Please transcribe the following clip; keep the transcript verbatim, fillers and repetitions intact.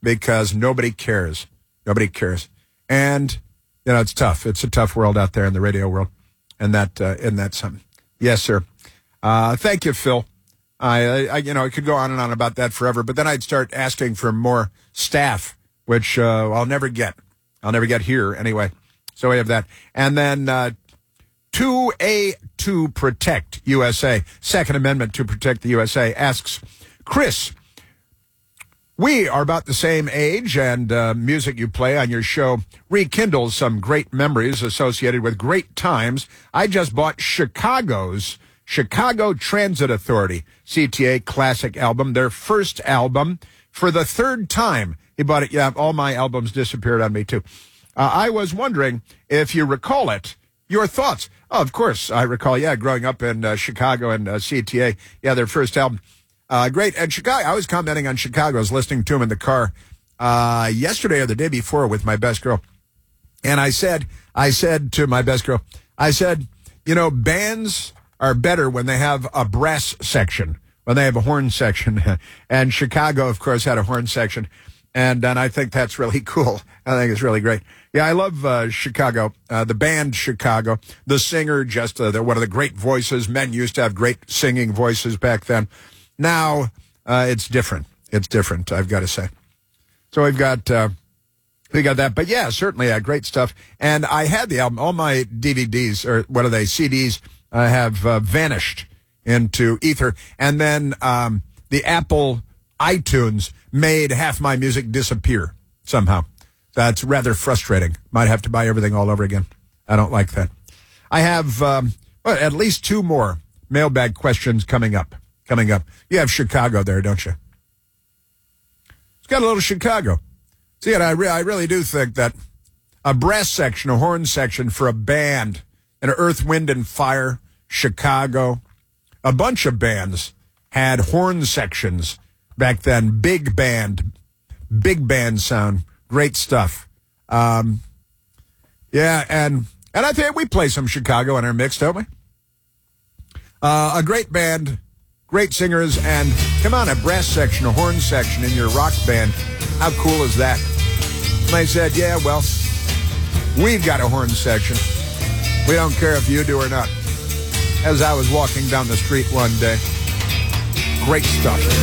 because nobody cares. Nobody cares. And, you know, it's tough. It's a tough world out there in the radio world. And that, uh, and that's something. Yes, sir. Uh, thank you, Phil. I, I, you know, I could go on and on about that forever, but then I'd start asking for more staff, which uh, I'll never get. I'll never get here anyway. So we have that. And then uh, two A to Protect U S A, Second Amendment to Protect the U S A, asks, Chris, we are about the same age, and uh, music you play on your show rekindles some great memories associated with great times. I just bought Chicago's Chicago Transit Authority, C T A classic album, their first album, for the third time. He bought it. Yeah, all my albums disappeared on me, too. Uh, I was wondering if you recall it, your thoughts. Oh, of course, I recall, yeah, growing up in uh, Chicago and uh, C T A, yeah, their first album. Uh, great. And Chicago, I was commenting on Chicago. I was listening to him in the car uh, yesterday or the day before with my best girl. And I said, I said to my best girl, I said, you know, bands are better when they have a brass section, when they have a horn section. And Chicago, of course, had a horn section. And, and I think that's really cool. I think it's really great. Yeah, I love uh, Chicago, uh, the band Chicago, the singer, just uh, they're one of the great voices. Men used to have great singing voices back then. Now, uh, it's different. It's different, I've got to say. So we've got, uh, we got that. But yeah, certainly, uh, great stuff. And I had the album, all my D V Ds, or what are they, C Ds, uh, have uh, vanished into ether. And then um, the Apple iTunes made half my music disappear somehow. That's rather frustrating. Might have to buy everything all over again. I don't like that. I have um, well, at least two more mailbag questions coming up. Coming up. You have Chicago there, don't you? It's got a little Chicago. See, and I, re- I really do think that a brass section, a horn section for a band, an Earth, Wind, and Fire, Chicago, a bunch of bands had horn sections back then. Big band, big band sound, great stuff. Um, yeah, and and I think we play some Chicago in our mix, don't we? Uh, a great band. Great singers, and come on, a brass section, a horn section in your rock band. How cool is that? And I said, yeah, well, we've got a horn section. We don't care if you do or not. As I was walking down the street one day, great stuff.